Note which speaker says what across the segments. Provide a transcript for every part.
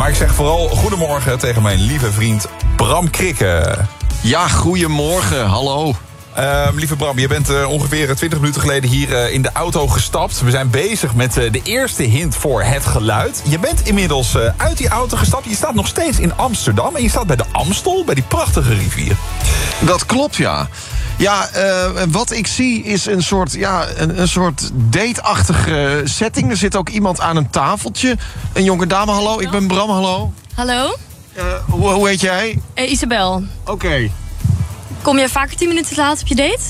Speaker 1: ik zeg vooral goedemorgen tegen mijn lieve vriend Bram Krikke.
Speaker 2: Ja, goedemorgen, hallo.
Speaker 1: Lieve Bram, je bent ongeveer 20 minuten geleden hier in de auto gestapt. We zijn bezig met de eerste hint voor het geluid. Je bent inmiddels uit die auto gestapt. Je staat nog steeds in Amsterdam en je staat bij de Amstel, bij die prachtige rivier.
Speaker 2: Dat klopt, ja. Ja, wat ik zie is een soort date-achtige setting. Er zit ook iemand aan een tafeltje. Een jonge dame, hallo, ik ben Bram, hallo.
Speaker 3: Hallo?
Speaker 2: Hoe heet jij?
Speaker 3: Isabel.
Speaker 2: Oké.
Speaker 3: Kom je vaker 10 minuten te laat op je date?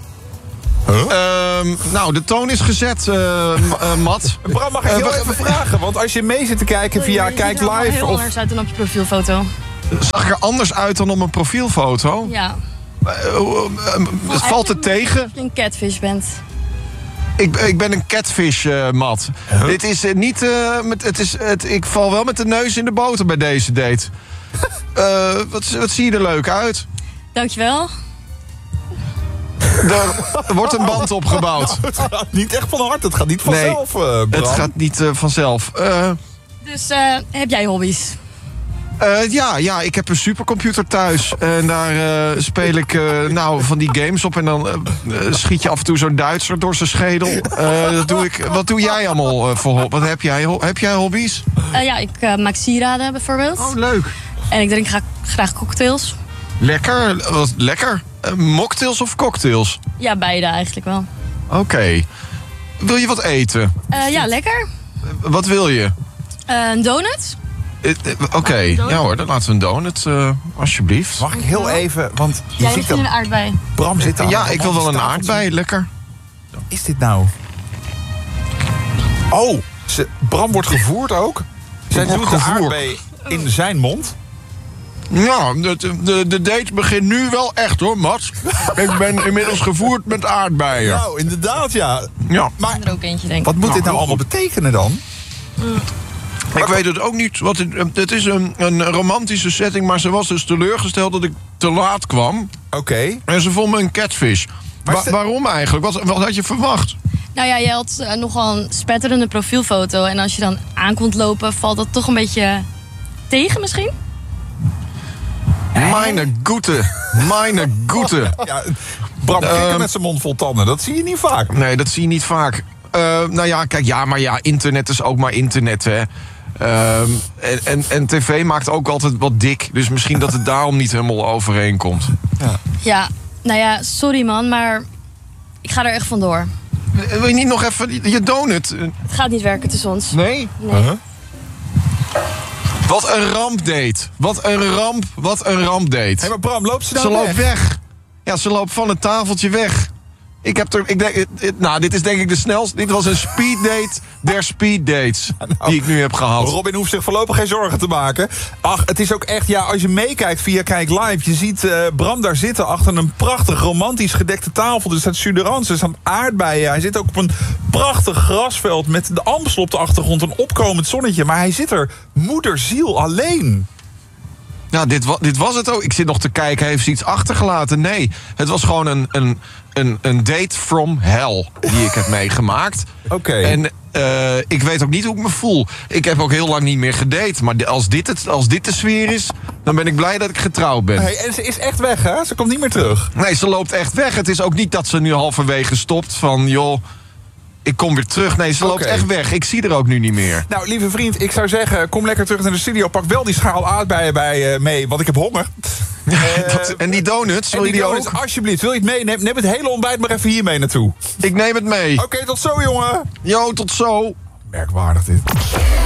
Speaker 2: Nou, de toon is gezet, Matt.
Speaker 1: Bram, mag ik heel even vragen? Want als je mee zit te kijken via Kijk Live...
Speaker 3: Je ziet er heel anders uit dan op je profielfoto.
Speaker 2: Zag ik er anders uit dan op mijn profielfoto?
Speaker 3: Ja.
Speaker 2: Valt het tegen?
Speaker 3: Dat je een catfish bent.
Speaker 2: Ik ben een catfish, Matt. Dit is niet... ik val wel met de neus in de boter bij deze date. Wat zie je er leuk uit?
Speaker 3: Dankjewel.
Speaker 2: Er wordt een band opgebouwd.
Speaker 1: Nou, het gaat niet echt van harte, het gaat niet vanzelf, Bram.
Speaker 2: Het gaat niet vanzelf.
Speaker 3: Dus heb jij hobby's?
Speaker 2: Ja, ik heb een supercomputer thuis. En daar speel ik van die games op. En dan schiet je af en toe zo'n Duitser door zijn schedel. Dat doe ik. Wat doe jij allemaal voor? Wat heb jij? Heb jij hobby's?
Speaker 3: Ja, ik maak sieraden bijvoorbeeld.
Speaker 2: Oh, leuk.
Speaker 3: En ik drink graag cocktails.
Speaker 2: Lekker. Wat lekker. Mocktails of cocktails?
Speaker 3: Ja, beide eigenlijk wel.
Speaker 2: Oké. Wil je wat eten?
Speaker 3: Ja, lekker.
Speaker 2: Wat wil je?
Speaker 3: Een donut?
Speaker 2: Oké, ja hoor, dan laten we een donut, alsjeblieft.
Speaker 1: Mag ik heel even, want je ziet dat
Speaker 3: een aardbei.
Speaker 1: Bram zit daar.
Speaker 2: Ja, ik wil wel een aardbei, lekker.
Speaker 1: Wat is dit nou? Oh, Bram wordt gevoerd ook? Zij doet de aardbei in zijn mond?
Speaker 2: Ja, de date begint nu wel echt hoor, Mats. Ik ben inmiddels gevoerd met aardbeien.
Speaker 1: Nou, inderdaad, ja.
Speaker 3: Maar er ook eentje, denk ik.
Speaker 1: Wat moet dit nou allemaal betekenen dan?
Speaker 2: Ik weet het ook niet. Het is een romantische setting, maar ze was dus teleurgesteld dat ik te laat kwam.
Speaker 1: Oké.
Speaker 2: En ze vond me een catfish. Waarom eigenlijk? Wat had je verwacht?
Speaker 3: Nou ja, je had nogal een spetterende profielfoto. En als je dan aan komt lopen, valt dat toch een beetje tegen misschien?
Speaker 2: Meine Goete.
Speaker 1: Ja, Bram Krikke met zijn mond vol tanden, dat zie je niet vaak.
Speaker 2: Nee, dat zie je niet vaak. Nou ja, kijk, maar internet is ook maar internet, hè. En tv maakt ook altijd wat dik. Dus misschien dat het daarom niet helemaal overeenkomt.
Speaker 3: Ja, nou ja, sorry man, maar ik ga er echt vandoor.
Speaker 2: Wil je niet nog even je donut?
Speaker 3: Het gaat niet werken tussen ons.
Speaker 2: Nee? Wat een rampdate. Wat een rampdate.
Speaker 1: Hé, maar Bram, loopt ze nou
Speaker 2: Ze loopt weg. Ja, ze loopt van het tafeltje weg. Dit is denk ik de snelste. Dit was een speeddate der speeddates die ik nu heb gehad.
Speaker 1: Robin hoeft zich voorlopig geen zorgen te maken. Ach, het is ook echt, ja, als je meekijkt via Kijk Live... je ziet Bram daar zitten achter een prachtig romantisch gedekte tafel. Er staat Suderans, er staan aardbeien. Hij zit ook op een prachtig grasveld met de Amstel op de achtergrond. Een opkomend zonnetje, maar hij zit er moederziel alleen.
Speaker 2: Ja, dit was het ook. Ik zit nog te kijken, heeft ze iets achtergelaten? Nee, het was gewoon een date from hell die ik heb meegemaakt.
Speaker 1: Oké.
Speaker 2: En ik weet ook niet hoe ik me voel. Ik heb ook heel lang niet meer gedate. Maar als dit de sfeer is, dan ben ik blij dat ik getrouwd ben.
Speaker 1: Hey, en ze is echt weg, hè? Ze komt niet meer terug.
Speaker 2: Nee, ze loopt echt weg. Het is ook niet dat ze nu halverwege stopt van... joh, ik kom weer terug. Nee, ze loopt echt weg. Ik zie er ook nu niet meer.
Speaker 1: Nou, lieve vriend, ik zou zeggen... kom lekker terug naar de studio. Pak wel die schaal aardbeien bij mee, want ik heb honger.
Speaker 2: En die donuts, wil je die ook?
Speaker 1: Alsjeblieft, wil je het mee? Neem het hele ontbijt maar even hier mee naartoe.
Speaker 2: Ik neem het mee.
Speaker 1: Oké, tot zo, jongen.
Speaker 2: Jo, tot zo.
Speaker 1: Merkwaardig dit.